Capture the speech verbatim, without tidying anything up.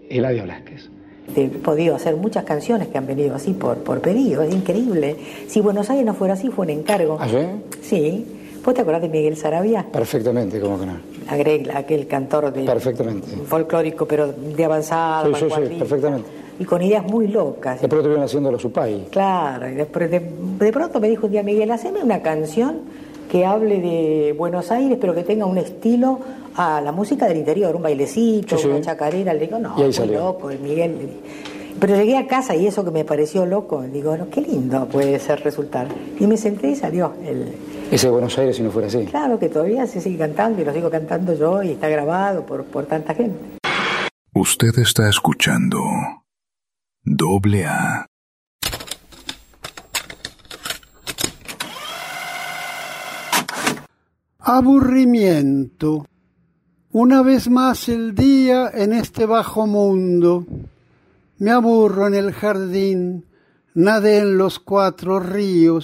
Eladio Blasquez. He podido hacer muchas canciones que han venido así por, por pedido, es increíble. Si Buenos Aires no fuera así, fue un encargo. ¿Ah, sí? Sí. ¿Vos te acordás de Miguel Saravia? Perfectamente, ¿cómo que no? Aquel, aquel cantor de Perfectamente. folclórico, pero de avanzada, Sí, sí, sí, perfectamente. Y con ideas muy locas. De pronto vienen haciéndolo su país. Claro, y después de, de pronto me dijo un día Miguel, haceme una canción que hable de Buenos Aires, pero que tenga un estilo a la música del interior, un bailecito, sí, sí. una chacarera. Le digo, no, y ahí muy salió. loco, el Miguel. Pero llegué a casa y eso que me pareció loco, digo, no, qué lindo puede ser resultar. Y me senté y salió el... Ese Buenos Aires si no fuera así. Claro que todavía se sigue cantando y lo sigo cantando yo y está grabado por, por tanta gente. Usted está escuchando Doble A. Aburrimiento. Una vez más el día en este bajo mundo. Me aburro en el jardín, nadé en los cuatro ríos.